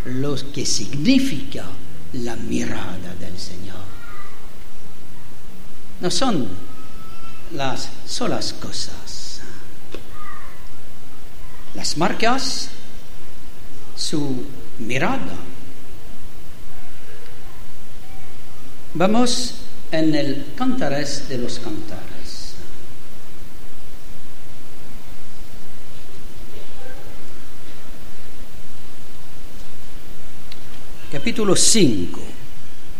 lo que significa la mirada del Señor. No son las solas cosas. Las marcas, su mirada. Vamos en el Cantares de los Cantares. Capítulo 5.